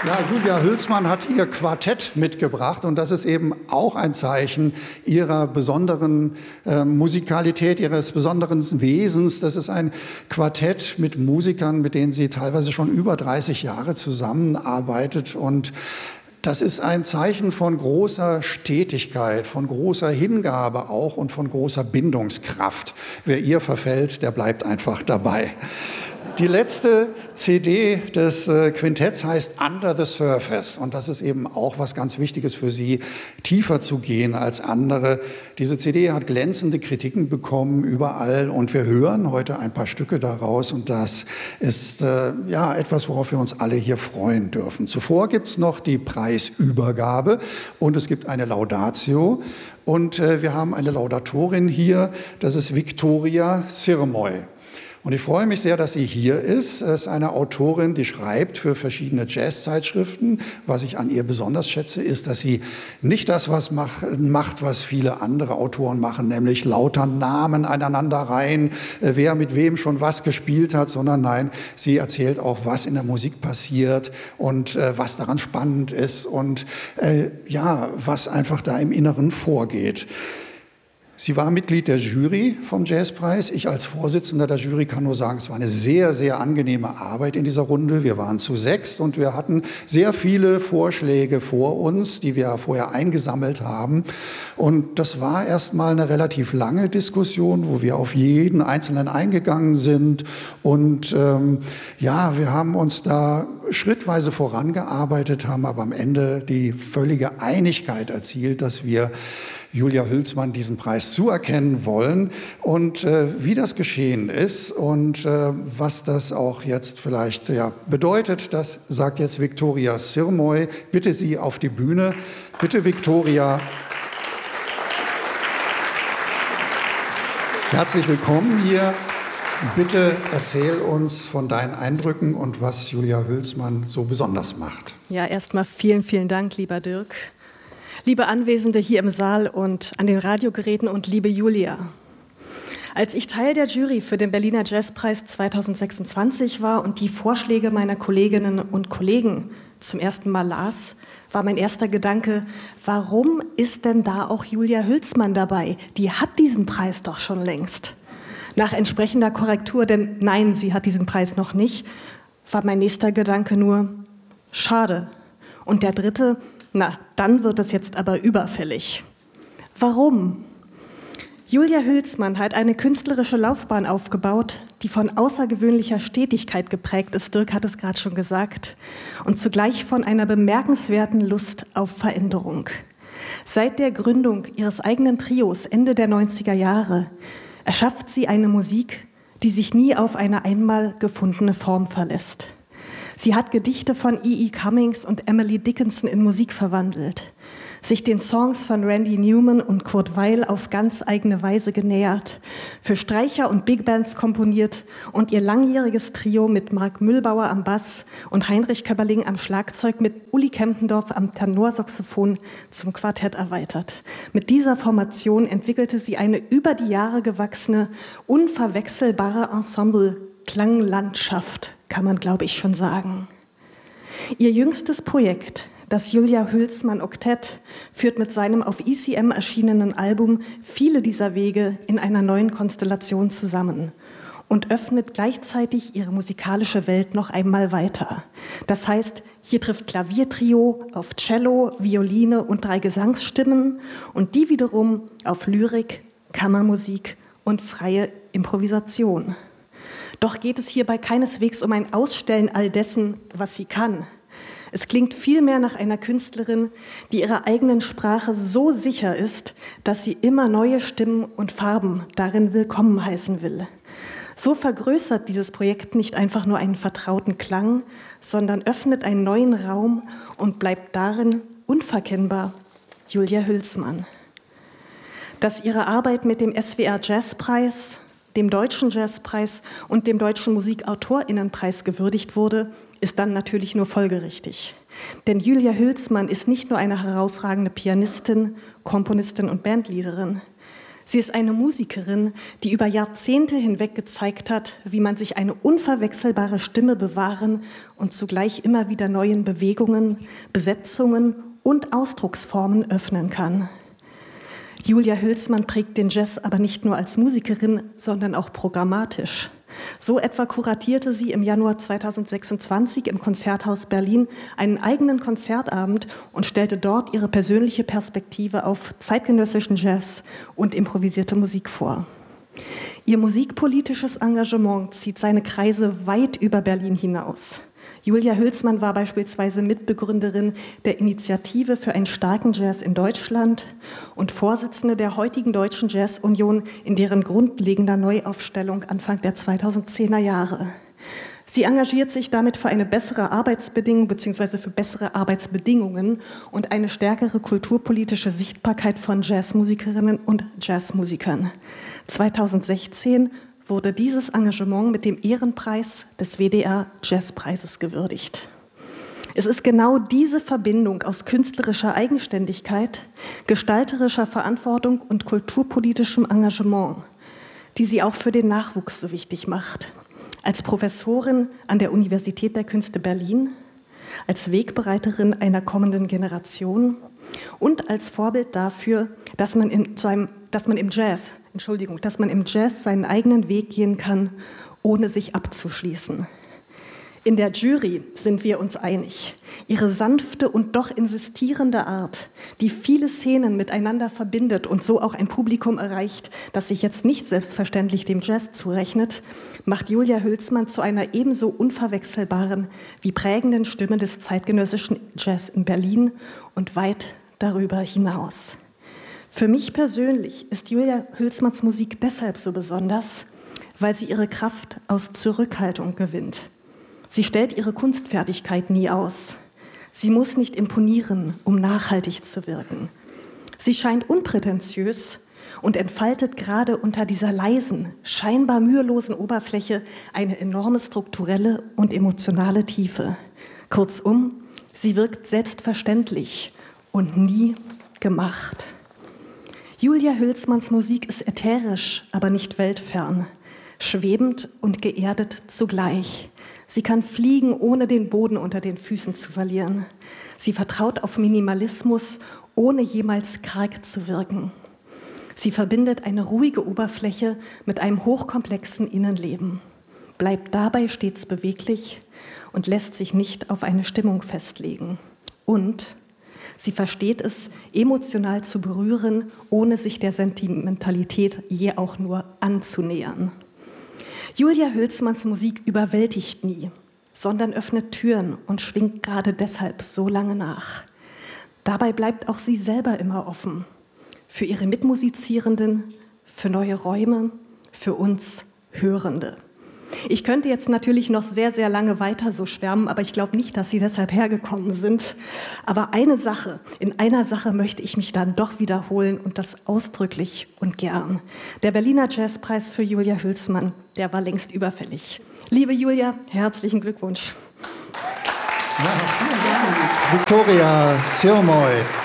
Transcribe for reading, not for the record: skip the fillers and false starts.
Ja, Julia Hülsmann hat ihr Quartett mitgebracht und das ist eben auch ein Zeichen ihrer besonderen Musikalität, ihres besonderen Wesens. Das ist ein Quartett mit Musikern, mit denen sie teilweise schon über 30 Jahre zusammenarbeitet und das ist ein Zeichen von großer Stetigkeit, von großer Hingabe auch und von großer Bindungskraft. Wer ihr verfällt, der bleibt einfach dabei. Die letzte CD des Quintetts heißt Under the Surface und das ist eben auch was ganz Wichtiges für sie, tiefer zu gehen als andere. Diese CD hat glänzende Kritiken bekommen überall und wir hören heute ein paar Stücke daraus und das ist etwas, worauf wir uns alle hier freuen dürfen. Zuvor gibt es noch die Preisübergabe und es gibt eine Laudatio und wir haben eine Laudatorin hier, das ist Viktoria Sirmoy. Und ich freue mich sehr, dass sie hier ist. Es ist eine Autorin, die schreibt für verschiedene Jazzzeitschriften. Was ich an ihr besonders schätze, ist, dass sie nicht das macht, was viele andere Autoren machen, nämlich lauter Namen aneinander rein, wer mit wem schon was gespielt hat, sondern nein, sie erzählt auch, was in der Musik passiert und was daran spannend ist und was einfach da im Inneren vorgeht. Sie war Mitglied der Jury vom Jazzpreis. Ich als Vorsitzender der Jury kann nur sagen, es war eine sehr, sehr angenehme Arbeit in dieser Runde. Wir waren zu 6 und wir hatten sehr viele Vorschläge vor uns, die wir vorher eingesammelt haben. Und das war erstmal eine relativ lange Diskussion, wo wir auf jeden Einzelnen eingegangen sind. Und wir haben uns da schrittweise vorangearbeitet, haben aber am Ende die völlige Einigkeit erzielt, dass wir Julia Hülsmann diesen Preis zuerkennen wollen und wie das geschehen ist und was das auch jetzt vielleicht bedeutet, das sagt jetzt Viktoria Sirmoy. Bitte Sie auf die Bühne. Bitte, Viktoria. Herzlich willkommen hier. Bitte erzähl uns von deinen Eindrücken und was Julia Hülsmann so besonders macht. Ja, erstmal vielen, vielen Dank, lieber Dirk. Liebe Anwesende hier im Saal und an den Radiogeräten und liebe Julia. Als ich Teil der Jury für den Berliner Jazzpreis 2026 war und die Vorschläge meiner Kolleginnen und Kollegen zum ersten Mal las, war mein erster Gedanke, warum ist denn da auch Julia Hülsmann dabei? Die hat diesen Preis doch schon längst. Nach entsprechender Korrektur, denn nein, sie hat diesen Preis noch nicht, war mein nächster Gedanke nur, schade. Und der dritte, na, dann wird es jetzt aber überfällig. Warum? Julia Hülsmann hat eine künstlerische Laufbahn aufgebaut, die von außergewöhnlicher Stetigkeit geprägt ist, Dirk hat es gerade schon gesagt, und zugleich von einer bemerkenswerten Lust auf Veränderung. Seit der Gründung ihres eigenen Trios Ende der 90er Jahre erschafft sie eine Musik, die sich nie auf eine einmal gefundene Form verlässt. Sie hat Gedichte von E.E. Cummings und Emily Dickinson in Musik verwandelt, sich den Songs von Randy Newman und Kurt Weill auf ganz eigene Weise genähert, für Streicher und Big Bands komponiert und ihr langjähriges Trio mit Mark Mühlbauer am Bass und Heinrich Köberling am Schlagzeug mit Uli Kempendorf am Tenorsaxophon zum Quartett erweitert. Mit dieser Formation entwickelte sie eine über die Jahre gewachsene, unverwechselbare Ensemble-Klanglandschaft, kann man, glaube ich, schon sagen. Ihr jüngstes Projekt, das Julia Hülsmann Oktett, führt mit seinem auf ECM erschienenen Album viele dieser Wege in einer neuen Konstellation zusammen und öffnet gleichzeitig ihre musikalische Welt noch einmal weiter. Das heißt, hier trifft Klaviertrio auf Cello, Violine und 3 Gesangsstimmen und die wiederum auf Lyrik, Kammermusik und freie Improvisation. Doch geht es hierbei keineswegs um ein Ausstellen all dessen, was sie kann. Es klingt vielmehr nach einer Künstlerin, die ihrer eigenen Sprache so sicher ist, dass sie immer neue Stimmen und Farben darin willkommen heißen will. So vergrößert dieses Projekt nicht einfach nur einen vertrauten Klang, sondern öffnet einen neuen Raum und bleibt darin unverkennbar Julia Hülsmann. Dass ihre Arbeit mit dem SWR Jazzpreis, dem Deutschen Jazzpreis und dem Deutschen Musikautorinnenpreis gewürdigt wurde, ist dann natürlich nur folgerichtig. Denn Julia Hülsmann ist nicht nur eine herausragende Pianistin, Komponistin und Bandleaderin. Sie ist eine Musikerin, die über Jahrzehnte hinweg gezeigt hat, wie man sich eine unverwechselbare Stimme bewahren und zugleich immer wieder neuen Bewegungen, Besetzungen und Ausdrucksformen öffnen kann. Julia Hülsmann prägt den Jazz aber nicht nur als Musikerin, sondern auch programmatisch. So etwa kuratierte sie im Januar 2026 im Konzerthaus Berlin einen eigenen Konzertabend und stellte dort ihre persönliche Perspektive auf zeitgenössischen Jazz und improvisierte Musik vor. Ihr musikpolitisches Engagement zieht seine Kreise weit über Berlin hinaus. Julia Hülsmann war beispielsweise Mitbegründerin der Initiative für einen starken Jazz in Deutschland und Vorsitzende der heutigen Deutschen Jazz-Union in deren grundlegender Neuaufstellung Anfang der 2010er Jahre. Sie engagiert sich damit für eine bessere Arbeitsbedingung bzw. für bessere Arbeitsbedingungen und eine stärkere kulturpolitische Sichtbarkeit von Jazzmusikerinnen und Jazzmusikern. 2016 wurde dieses Engagement mit dem Ehrenpreis des WDR Jazzpreises gewürdigt. Es ist genau diese Verbindung aus künstlerischer Eigenständigkeit, gestalterischer Verantwortung und kulturpolitischem Engagement, die sie auch für den Nachwuchs so wichtig macht. Als Professorin an der Universität der Künste Berlin, als Wegbereiterin einer kommenden Generation und als Vorbild dafür, dass man im Jazz seinen eigenen Weg gehen kann, ohne sich abzuschließen. In der Jury sind wir uns einig. Ihre sanfte und doch insistierende Art, die viele Szenen miteinander verbindet und so auch ein Publikum erreicht, das sich jetzt nicht selbstverständlich dem Jazz zurechnet, macht Julia Hülsmann zu einer ebenso unverwechselbaren wie prägenden Stimme des zeitgenössischen Jazz in Berlin und weit darüber hinaus. Für mich persönlich ist Julia Hülsmanns Musik deshalb so besonders, weil sie ihre Kraft aus Zurückhaltung gewinnt. Sie stellt ihre Kunstfertigkeit nie aus. Sie muss nicht imponieren, um nachhaltig zu wirken. Sie scheint unprätentiös und entfaltet gerade unter dieser leisen, scheinbar mühelosen Oberfläche eine enorme strukturelle und emotionale Tiefe. Kurzum, sie wirkt selbstverständlich und nie gemacht. Julia Hülsmanns Musik ist ätherisch, aber nicht weltfern, schwebend und geerdet zugleich. Sie kann fliegen, ohne den Boden unter den Füßen zu verlieren. Sie vertraut auf Minimalismus, ohne jemals karg zu wirken. Sie verbindet eine ruhige Oberfläche mit einem hochkomplexen Innenleben, bleibt dabei stets beweglich und lässt sich nicht auf eine Stimmung festlegen. Und sie versteht es, emotional zu berühren, ohne sich der Sentimentalität je auch nur anzunähern. Julia Hülsmanns Musik überwältigt nie, sondern öffnet Türen und schwingt gerade deshalb so lange nach. Dabei bleibt auch sie selber immer offen. Für ihre Mitmusizierenden, für neue Räume, für uns Hörende. Ich könnte jetzt natürlich noch sehr, sehr lange weiter so schwärmen, aber ich glaube nicht, dass Sie deshalb hergekommen sind. Aber in einer Sache möchte ich mich dann doch wiederholen und das ausdrücklich und gern. Der Berliner Jazzpreis für Julia Hülsmann, der war längst überfällig. Liebe Julia, herzlichen Glückwunsch. Ja, vielen Dank. Viktoria Sirmoy.